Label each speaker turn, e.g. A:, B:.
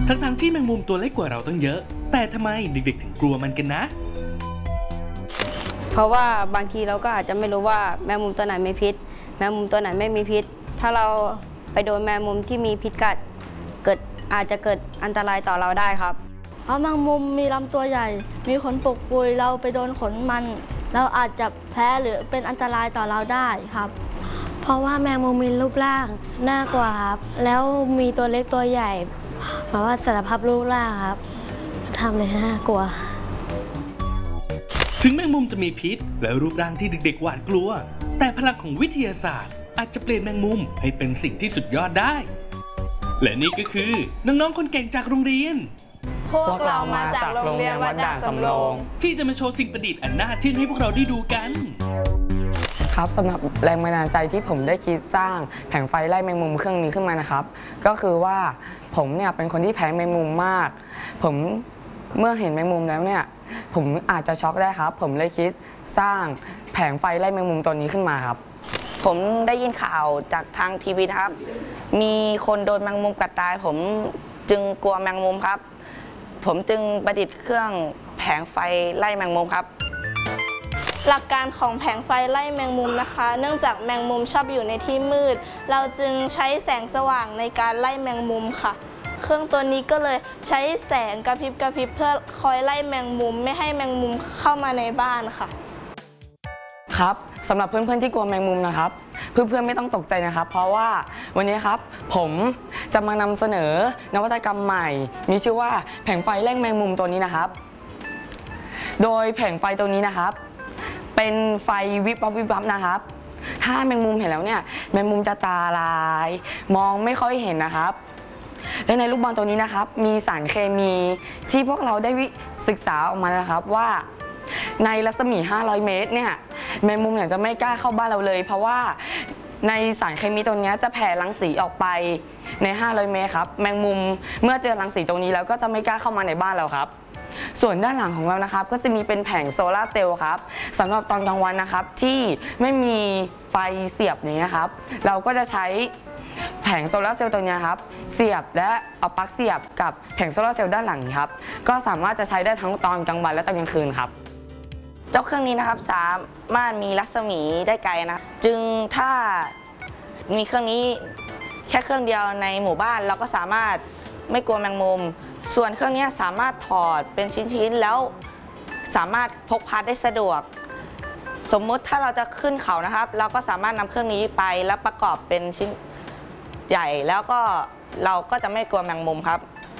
A: ทั้งที่แมงมุมตัวเล็กกว่าเราตั้งเยอะแต่ทำไมเด็กๆถึงกลัวมันกันนะ
B: เพราะว่าบางทีเราก็อาจจะไม่รู้ว่าแมงมุมตัวไหนมีพิษแมงมุมตัวไหนไม่มีพิษถ้าเราไปโดนแมงมุมที่มีพิษกัดอาจจะเกิดอันตรายต่อเราได้ครับ
C: เพราะแมงมุมมีลำตัวใหญ่มีขนปกปุยเราไปโดนขนมันเราอาจจะแพ้หรือเป็นอันตรายต่อเราได้ครับเพราะว่าแมงมุมมีรูปร่างน่ากลัวครับแล้วมีตัวเล็กตัวใหญ่เพราะว่าสารภาพรูปร่างครับทำเลยน่ากลัว
A: ถึงแมงมุมจะมีพิษและรูปร่างที่เด็กๆหวาดกลัวแต่พลังของวิทยาศาสตร์อาจจะเปลี่ยนแมงมุมให้เป็นสิ่งที่สุดยอดได้และนี่ก็คือน้องๆคนเก่งจากโรงเรียน
D: พวกเรามาจากโรงเรียนวัดด่านสำโรง
A: ที่จะมาโชว์สิ่งประดิษฐ์อันน่าทึ่งให้พวกเราได้ดูกัน
D: ครับสำหรับแรงบันดาลใจที่ผมได้คิดสร้างแผงไฟไล่แมงมุมเครื่องนี้ขึ้นมานะครับก็คือว่าผมเนี่ยเป็นคนที่แพ้แมงมุมมากผมเมื่อเห็นแมงมุมแล้วเนี่ยผมอาจจะช็อกได้ครับผมเลยคิดสร้างแผงไฟไล่แมงมุมตัวนี้ขึ้นมาครับ
E: ผมได้ยินข่าวจากทางทีวีนะครับมีคนโดนแมงมุมกัดตายผมจึงกลัวแมงมุมครับผมจึงประดิษฐ์เครื่องแผงไฟไล่แมงมุมครับ
F: หลักการของแผงไฟไล่แมงมุมนะคะเนื่องจากแมงมุมชอบอยู่ในที่มืดเราจึงใช้แสงสว่างในการไล่แมงมุมค่ะเครื่องตัวนี้ก็เลยใช้แสงกระพริบเพื่อคอยไล่แมงมุมไม่ให้แมงมุมเข้ามาในบ้านค่ะ
D: ครับสำหรับเพื่อนๆที่กลัวแมงมุมนะครับเพื่อนๆไม่ต้องตกใจนะครับเพราะว่าวันนี้ครับผมจะมานำเสนอนวัตกรรมใหม่มีชื่อว่าแผงไฟไล่แมงมุมตัวนี้นะครับโดยแผงไฟตัวนี้นะครับเป็นไฟวิบวับวิบวับนะครับถ้าแมงมุมเห็นแล้วเนี่ยแมงมุมจะตาลายมองไม่ค่อยเห็นนะครับและในลูกบอลตัวนี้นะครับมีสารเคมีที่พวกเราได้ศึกษาออกมานะครับว่าในรัศมี500 เมตรเนี่ยแมงมุมเนี่ยจะไม่กล้าเข้าบ้านเราเลยเพราะว่าในสารเคมีตัวนี้จะแผ่รังสีออกไปใน500 เมตรครับแมงมุมเมื่อเจอรังสีตรงนี้แล้วก็จะไม่กล้าเข้ามาในบ้านเราครับส่วนด้านหลังของเรานะครับก็จะมีเป็นแผงโซลาร์เซลล์ครับสำหรับตอนกลางวันนะครับที่ไม่มีไฟเสียบอย่างนี้ครับเราก็จะใช้แผงโซลาร์เซลล์ตัวนี้ครับเสียบและเอาปลั๊กเสียบกับแผงโซลาร์เซลล์ด้านหลังครับก็สามารถจะใช้ได้ทั้งตอนกลางวันและตอนกลางคืนครับ
E: เจ้าเครื่องนี้นะครับสามารถมีรัศมีได้ไกลนะจึงถ้ามีเครื่องนี้แค่เครื่องเดียวในหมู่บ้านเราก็สามารถไม่กลัวแมงมุมส่วนเครื่องนี้สามารถถอดเป็นชิ้นๆแล้วสามารถพกพาได้สะดวกสมมุติถ้าเราจะขึ้นเขานะครับเราก็สามารถนำเครื่องนี้ไปแล้วประกอบเป็นชิ้นใหญ่แล้วก็เราก็จะไม่กลัวแมงมุมครับ